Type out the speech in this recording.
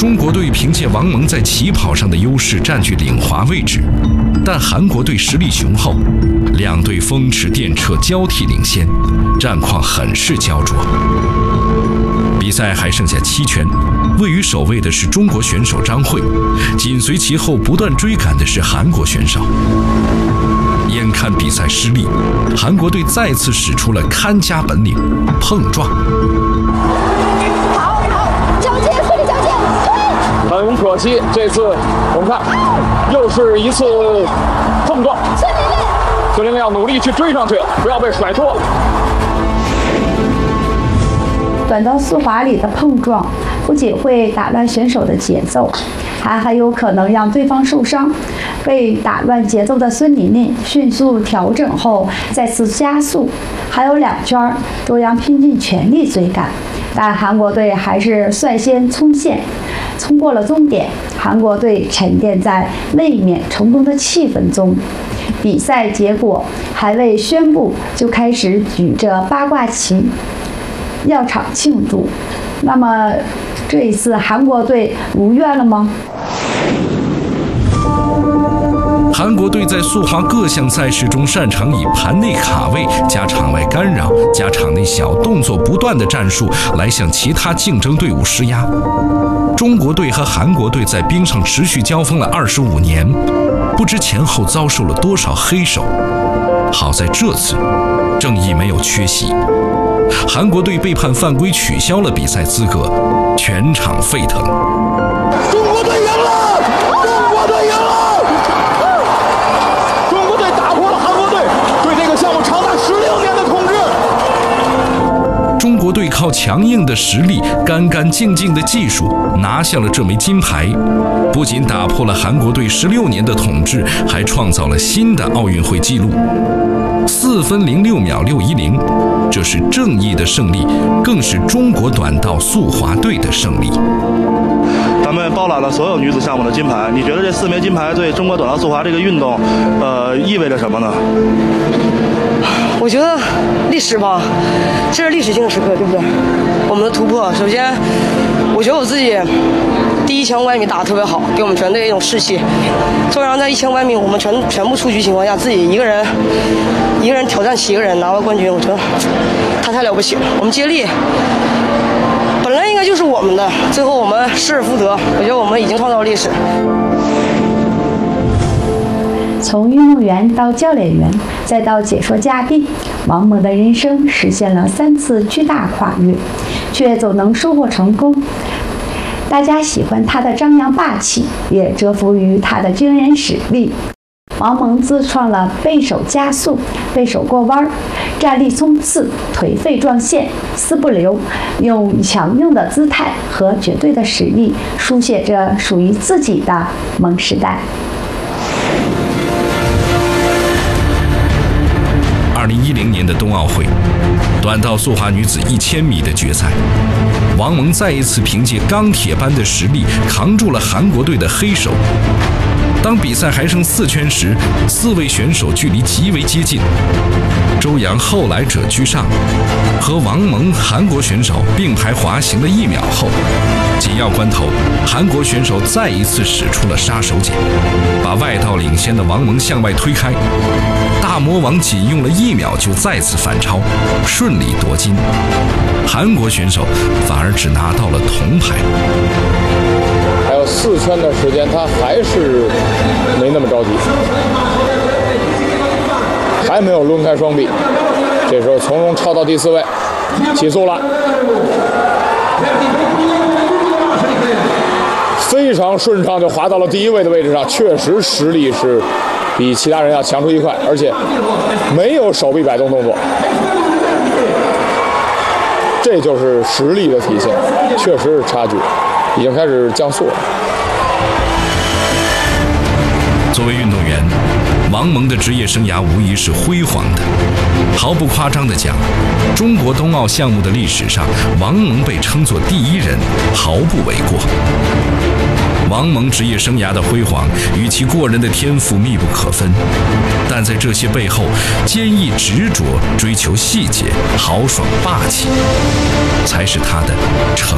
中国队凭借王蒙在起跑上的优势占据领滑位置，但韩国队实力雄厚，两队风驰电掣，交替领先，战况很是焦灼。比赛还剩下7圈，位于首位的是中国选手张慧，紧随其后不断追赶的是韩国选手。眼看比赛失利，韩国队再次使出了看家本领——碰撞。 好，交接，顺利交接。 很可惜，这次我们看又是一次碰撞。孙玲要努力去追上去，不要被甩脱。 短道速滑里的碰撞不仅会打乱选手的节奏，还很有可能让对方受伤。被打乱节奏的孙琳琳迅速调整后再次加速，还有2圈都要拼尽全力追赶，但韩国队还是率先冲线，冲过了终点。韩国队沉淀在卫冕成功的气氛中。比赛结果还未宣布，就开始举着八卦旗绕场庆祝。那么这一次韩国队如愿了吗？ 韩国队在速滑各项赛事中擅长以盘内卡位加场外干扰加场内小动作不断的战术来向其他竞争队伍施压。中国队和韩国队在冰上持续交锋了25年，不知前后遭受了多少黑手。好在这次正义没有缺席，韩国队被判犯规取消了比赛资格，全场沸腾。 中国队赢了！中国队赢了！中国队打破了韩国队对这个项目长达16年的统治。 中国队靠强硬的实力、干干净净的技术拿下了这枚金牌，不仅打破了韩国队16年的统治，还创造了新的奥运会纪录，4分06秒610，这是正义的胜利，更是中国短道速滑队的胜利。 咱们包揽了所有女子项目的金牌，你觉得这4枚金牌对中国短道速滑这个运动，意味着什么呢？ 我觉得历史吧，这是历史性的时刻，对不对？我们的突破，首先，我觉得我自己第1500米打得特别好，给我们全队一种士气。纵然在1500米我们全部出局情况下，自己一个人挑战7个人拿到冠军，我觉得他太了不起了。我们接力本来应该就是我们的，最后我们失而复得，我觉得我们已经创造了历史。 从运动员到教练员，再到解说嘉宾，王蒙的人生实现了3次巨大跨越，却总能收获成功。大家喜欢他的张扬霸气，也折服于他的惊人实力。王蒙自创了背手加速、背手过弯、站立冲刺、腿背撞线、丝不留，用强硬的姿态和绝对的实力，书写着属于自己的蒙时代。 2010年的冬奥会，短道速滑女子1000米的决赛，王蒙再一次凭借钢铁般的实力扛住了韩国队的黑手。当比赛还剩4圈时，4位选手距离极为接近。周洋后来者居上，和王蒙韩国选手并排滑行了1秒后，紧要关头，韩国选手再一次使出了杀手锏，把外道领先的王蒙向外推开。大魔王仅用了1秒就再次反超，顺利夺金。韩国选手反而只拿到了铜牌。 还有4圈的时间，他还是没那么着急，还没有抡开双臂。这时候从容超到第4位，起速了，非常顺畅就滑到了第1位的位置上，确实实力是比其他人要强出1块，而且没有手臂摆动动作，这就是实力的体现，确实是差距已经开始降速了。 作为运动员，王蒙的职业生涯无疑是辉煌的。毫不夸张地讲，中国冬奥项目的历史上，王蒙被称作第1人，毫不为过。王蒙职业生涯的辉煌与其过人的天赋密不可分，但在这些背后，坚毅执着、追求细节、豪爽霸气，才是他的成